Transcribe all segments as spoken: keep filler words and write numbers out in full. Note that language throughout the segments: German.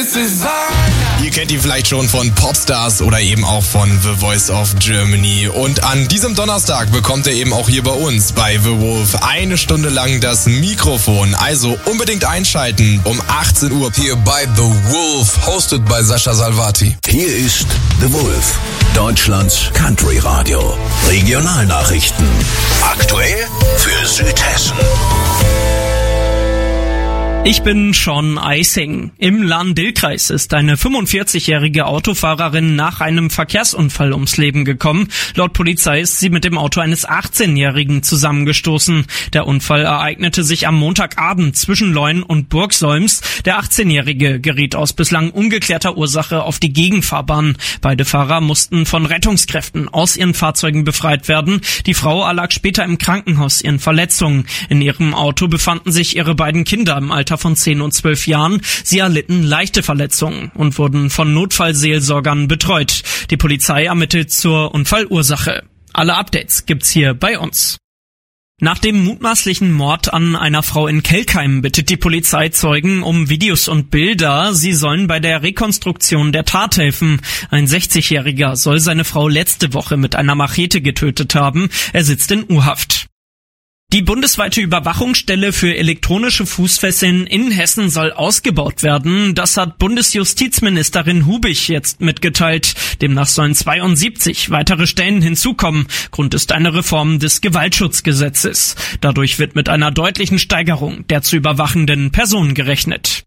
Ihr kennt ihn vielleicht schon von Popstars oder eben auch von The Voice of Germany. Und an diesem Donnerstag bekommt er eben auch hier bei uns bei The Wolf eine Stunde lang das Mikrofon. Also unbedingt einschalten um achtzehn Uhr hier bei The Wolf, hosted by Sascha Salvati. Hier ist The Wolf, Deutschlands Country Radio. Regionalnachrichten. Aktuell für Südhessen. Ich bin Sean Eising. Im Lahn-Dill-Kreis ist eine fünfundvierzigjährige Autofahrerin nach einem Verkehrsunfall ums Leben gekommen. Laut Polizei ist sie mit dem Auto eines achtzehnjährigen zusammengestoßen. Der Unfall ereignete sich am Montagabend zwischen Leun und Burgsolms. Der achtzehnjährige geriet aus bislang ungeklärter Ursache auf die Gegenfahrbahn. Beide Fahrer mussten von Rettungskräften aus ihren Fahrzeugen befreit werden. Die Frau erlag später im Krankenhaus ihren Verletzungen. In ihrem Auto befanden sich ihre beiden Kinder im Alter von zehn und zwölf Jahren. Sie erlitten leichte Verletzungen und wurden von Notfallseelsorgern betreut. Die Polizei ermittelt zur Unfallursache. Alle Updates gibt's hier bei uns. Nach dem mutmaßlichen Mord an einer Frau in Kelkheim bittet die Polizei Zeugen um Videos und Bilder. Sie sollen bei der Rekonstruktion der Tat helfen. Ein sechzigjähriger soll seine Frau letzte Woche mit einer Machete getötet haben. Er sitzt in U-Haft. Die bundesweite Überwachungsstelle für elektronische Fußfesseln in Hessen soll ausgebaut werden. Das hat Bundesjustizministerin Hubich jetzt mitgeteilt. Demnach sollen zweiundsiebzig weitere Stellen hinzukommen. Grund ist eine Reform des Gewaltschutzgesetzes. Dadurch wird mit einer deutlichen Steigerung der zu überwachenden Personen gerechnet.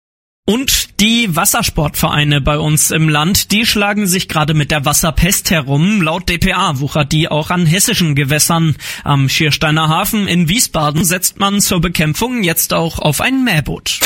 Und die Wassersportvereine bei uns im Land, die schlagen sich gerade mit der Wasserpest herum. Laut D P A wuchert die auch an hessischen Gewässern. Am Schiersteiner Hafen in Wiesbaden setzt man zur Bekämpfung jetzt auch auf ein Mähboot.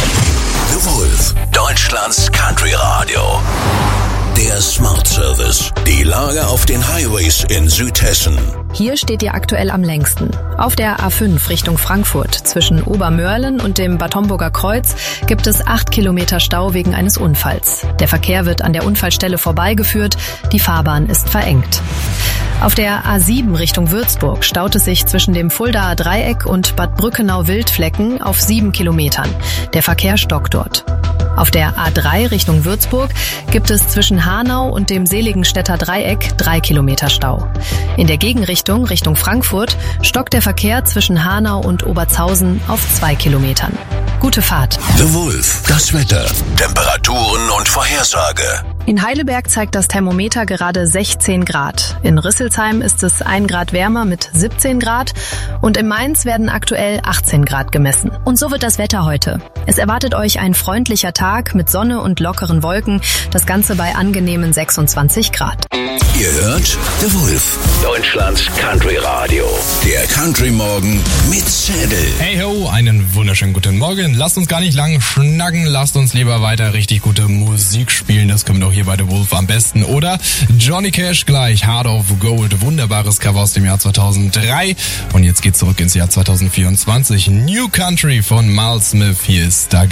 The Wolf, Deutschlands Country Radio. Der Smart Service. Die Lage auf den Highways in Südhessen. Hier steht ihr aktuell am längsten. Auf der A fünf Richtung Frankfurt zwischen Obermörlen und dem Bad Homburger Kreuz gibt es acht Kilometer Stau wegen eines Unfalls. Der Verkehr wird an der Unfallstelle vorbeigeführt. Die Fahrbahn ist verengt. Auf der A sieben Richtung Würzburg staut es sich zwischen dem Fuldaer Dreieck und Bad Brückenau-Wildflecken auf sieben Kilometern. Der Verkehr stockt dort. Auf der A drei Richtung Würzburg gibt es zwischen Hanau und dem Seligenstädter Dreieck drei Kilometer Stau. In der Gegenrichtung Richtung Frankfurt stockt der Verkehr zwischen Hanau und Obertshausen auf zwei Kilometern. Gute Fahrt. The Wolf, das Wetter, Temperaturen und Vorhersage. In Heidelberg zeigt das Thermometer gerade sechzehn Grad. In Rüsselsheim ist es ein Grad wärmer mit siebzehn Grad und in Mainz werden aktuell achtzehn Grad gemessen. Und so wird das Wetter heute. Es erwartet euch ein freundlicher Tag mit Sonne und lockeren Wolken, das Ganze bei angenehmen sechsundzwanzig Grad. Ihr hört The Wolf, Deutschlands Country Radio. Der Country Morgen mit Zedel. Hey ho, einen wunderschönen guten Morgen. Lasst uns gar nicht lang schnacken, lasst uns lieber weiter richtig gute Musik spielen. Das können wir doch hier bei The Wolf am besten. Oder Johnny Cash gleich, Heart of Gold, wunderbares Cover aus dem Jahr zweitausenddrei. Und jetzt geht's zurück ins Jahr zweitausendvierundzwanzig. New Country von Miles Smith, hier ist da